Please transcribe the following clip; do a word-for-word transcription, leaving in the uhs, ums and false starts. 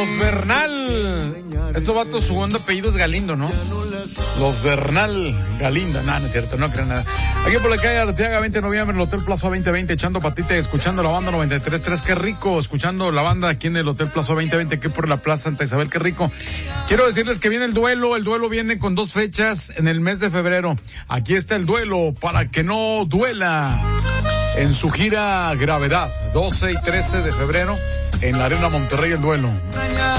Los Bernal. Estos vatos, su segundo apellido es Galindo, ¿no? Los Bernal Galinda. No, no es cierto, no creo nada. Aquí por la calle Arteaga, veinte de noviembre, en el Hotel Plaza veinte veinte, echando patita y escuchando la banda noventa y tres punto tres. Qué rico, escuchando la banda aquí en el Hotel Plaza veinte veinte, aquí por la Plaza Santa Isabel. Qué rico. Quiero decirles que viene el duelo. El duelo viene con dos fechas en el mes de febrero. Aquí está el duelo para que no duela. En su gira Gravedad, doce y trece de febrero, en la Arena Monterrey, el duelo.